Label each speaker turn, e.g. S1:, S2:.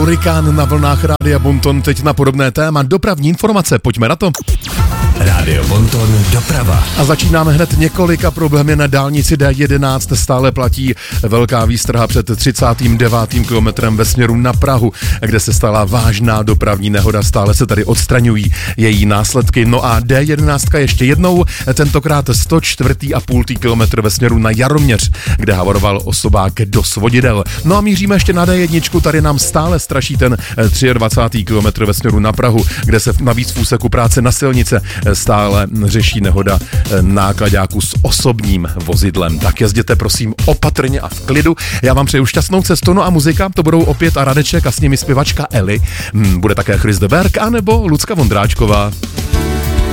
S1: Hurikán na vlnách Rádia Bonton, teď na podobné téma. Dopravní informace, pojďme na to.
S2: Rádio Bonton, doprava.
S1: A začínáme hned několika problémy na dálnici D11. Stále platí velká výstraha před 39. kilometrem ve směru na Prahu, kde se stala vážná dopravní nehoda. Stále se tady odstraňují její následky. No a D11 ještě jednou, tentokrát 104,5 kilometr ve směru na Jaroměř, kde havaroval osobák do svodidel. No a míříme ještě na D1, tady nám stále straší ten 23. kilometr ve směru na Prahu, kde se navíc v úseku práce na silnice stále řeší nehoda nákladáků s osobním vozidlem. Tak jezděte prosím opatrně a v klidu. Já vám přeju šťastnou cestu, no a muzika, to budou opět a Radeček a s nimi zpěvačka Eli. Bude také Chris de Berg, anebo Lucka Vondráčková.